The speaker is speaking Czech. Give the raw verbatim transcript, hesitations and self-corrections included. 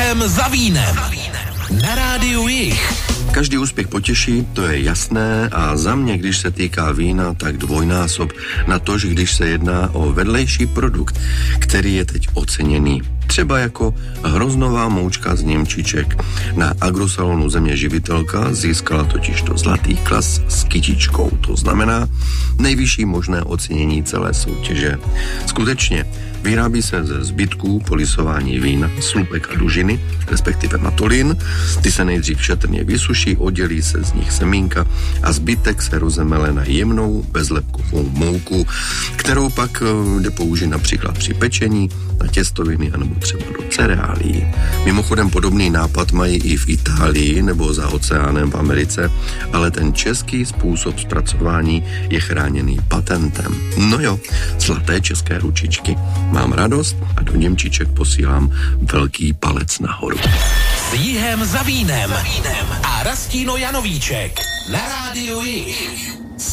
Jihem za vínem. Na rádiu Jih. Každý úspěch potěší, to je jasné, a za mě, když se týká vína, tak dvojnásob, natož když se jedná o vedlejší produkt, který je teď oceněný. Třeba jako hroznová moučka z Němčiček. Na agrosalonu Země živitelka získala totiž to zlatý klas s kytičkou. To znamená nejvyšší možné ocenění celé soutěže. Skutečně, vyrábí se ze zbytků po lisování vína, slupek a dužiny, respektive matolin. Ty se nejdřív šetrně vysuší, oddělí se z nich semínka a zbytek se rozemele na jemnou bezlepkovou mouku, kterou pak jde použít například při pečení, na těstoviny anebo třeba do cereálií. Mimochodem podobný nápad mají i v Itálii nebo za oceánem v Americe, ale ten český způsob zpracování je chráněný patentem. No jo, zlaté české ručičky. Mám radost a do Němčiček posílám velký palec nahoru. S Jihem za vínem a Rastino Janovíček na rádiu Jih.